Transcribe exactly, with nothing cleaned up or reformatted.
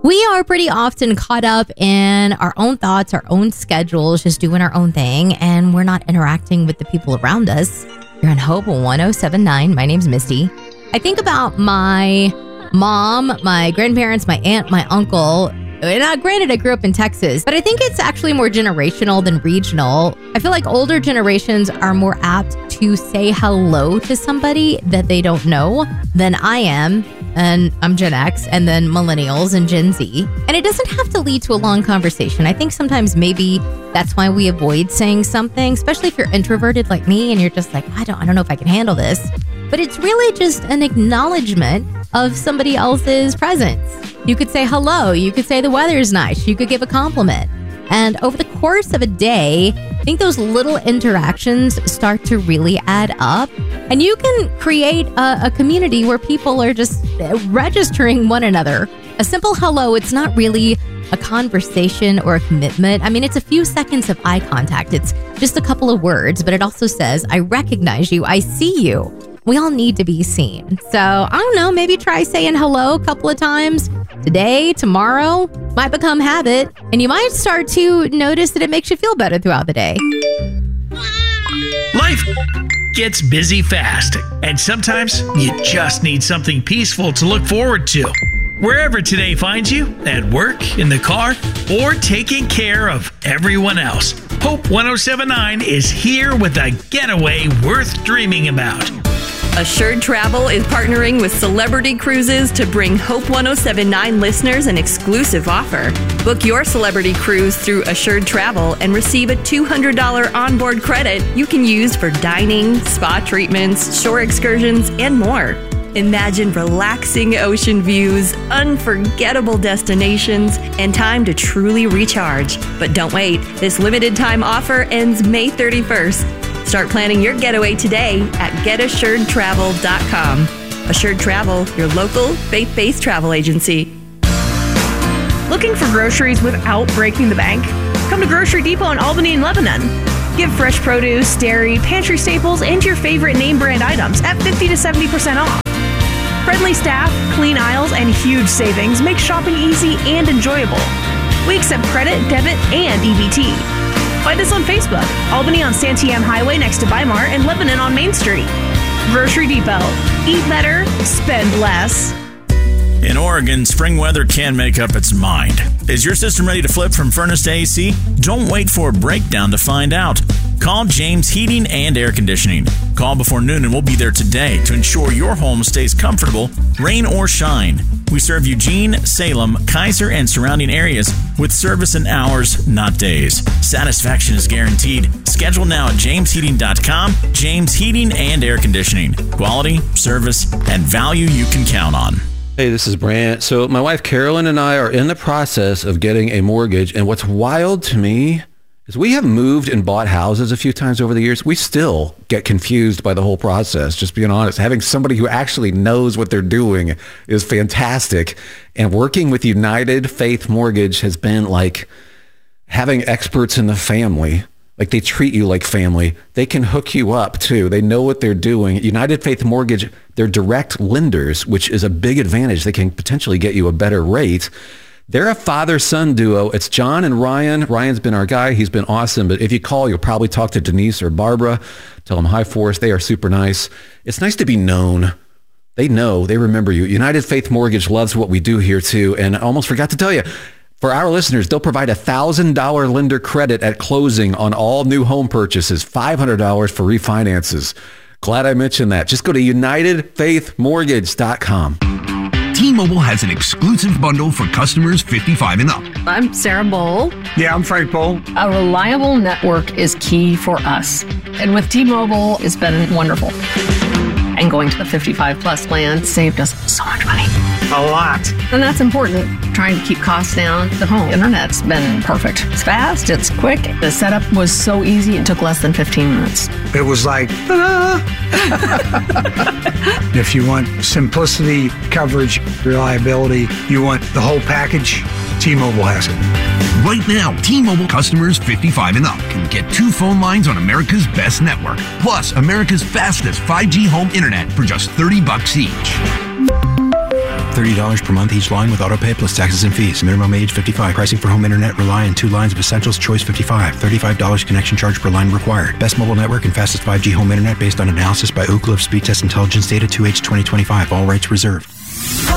We are pretty often caught up in our own thoughts, our own schedules, just doing our own thing, and we're not interacting with the people around us. You're on Hope one oh seven point nine. My name's Misty. I think about my mom, my grandparents, my aunt, my uncle. And uh, granted, I grew up in Texas, but I think it's actually more generational than regional. I feel like older generations are more apt to say hello to somebody that they don't know than I am. And I'm Gen X, and then millennials and Gen Z. And it doesn't have to lead to a long conversation. I think sometimes maybe that's why we avoid saying something, especially if you're introverted like me and you're just like, I don't, I don't know if I can handle this. But it's really just an acknowledgement of somebody else's presence. You could say hello. You could say the weather's nice. You could give a compliment. And over the course of a day, I think those little interactions start to really add up. And you can create a, a community where people are just registering one another. A simple hello, it's not really a conversation or a commitment. I mean, it's a few seconds of eye contact. It's just a couple of words, but it also says, I recognize you. I see you. We all need to be seen. So, I don't know, maybe try saying hello a couple of times today, tomorrow. Might become habit, and you might start to notice that it makes you feel better throughout the day. Life gets busy fast, and sometimes you just need something peaceful to look forward to. Wherever today finds you, at work, in the car, or taking care of everyone else, Hope one oh seven point nine is here with a getaway worth dreaming about. Assured Travel is partnering with Celebrity Cruises to bring Hope one oh seven point nine listeners an exclusive offer. Book your celebrity cruise through Assured Travel and receive a two hundred dollars onboard credit you can use for dining, spa treatments, shore excursions, and more. Imagine relaxing ocean views, unforgettable destinations, and time to truly recharge. But don't wait. This limited time offer ends May thirty-first. Start planning your getaway today at get assured travel dot com. Assured Travel, your local, faith-based travel agency. Looking for groceries without breaking the bank? Come to Grocery Depot in Albany and Lebanon. Get fresh produce, dairy, pantry staples, and your favorite name brand items at fifty to seventy percent off. Friendly staff, clean aisles, and huge savings make shopping easy and enjoyable. We accept credit, debit, and E B T. Find us on Facebook, Albany on Santiam Highway next to Weimar, and Lebanon on Main Street. Grocery Depot. Eat better, spend less. In Oregon, spring weather can make up its mind. Is your system ready to flip from furnace to A C? Don't wait for a breakdown to find out. Call James Heating and Air Conditioning. Call before noon and we'll be there today to ensure your home stays comfortable, rain or shine. We serve Eugene, Salem, Kaiser, and surrounding areas with service in hours, not days. Satisfaction is guaranteed. Schedule now at james heating dot com. James Heating and Air Conditioning. Quality, service, and value you can count on. Hey, this is Brant. So my wife Carolyn and I are in the process of getting a mortgage, and what's wild to me is we have moved and bought houses a few times over the years. We still get confused by the whole process, just being honest. Having somebody who actually knows what they're doing is fantastic. And working with United Faith Mortgage has been like having experts in the family. Like, they treat you like family. They can hook you up too. They know what they're doing. United Faith Mortgage, they're direct lenders, which is a big advantage. They can potentially get you a better rate. They're a father-son duo. It's John and Ryan. Ryan's been our guy. He's been awesome. But if you call, you'll probably talk to Denise or Barbara. Tell them hi for us. They are super nice. It's nice to be known. They know. They remember you. United Faith Mortgage loves what we do here too. And I almost forgot to tell you, for our listeners, they'll provide a one thousand dollars lender credit at closing on all new home purchases, five hundred dollars for refinances. Glad I mentioned that. Just go to united faith mortgage dot com. T-Mobile has an exclusive bundle for customers fifty-five and up. I'm Sarah Bowl. Yeah, I'm Frank Bowl. A reliable network is key for us. And with T-Mobile, it's been wonderful. And going to the fifty-five plus plan saved us so much money. A lot. And that's important. Trying to keep costs down. The home internet's been perfect. It's fast, it's quick. The setup was so easy, it took less than fifteen minutes. It was like, ah. If you want simplicity, coverage, reliability, you want the whole package, T-Mobile has it. Right now, T-Mobile customers fifty-five and up can get two phone lines on America's best network, plus America's fastest five G home internet for just thirty bucks each. thirty dollars per month each line with autopay plus taxes and fees. Minimum age fifty-five. Pricing for home internet rely on two lines of Essentials Choice fifty-five. thirty-five dollars connection charge per line required. Best mobile network and fastest five G home internet based on analysis by Ookla of Speed Test Intelligence Data two H twenty twenty-five. All rights reserved.